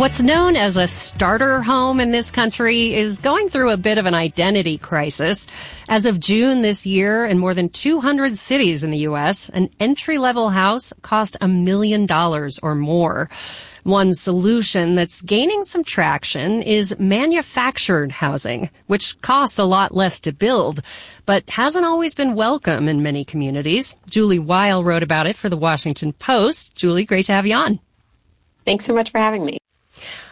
What's known as a starter home in this country is going through a bit of an identity crisis. As of June this year, in more than 200 cities in the U.S., an entry-level house cost $1 million or more. One solution that's gaining some traction is manufactured housing, which costs a lot less to build, but hasn't always been welcome in many communities. Julie Weil wrote about it for the Washington Post. Julie, great to have you on. Thanks so much for having me.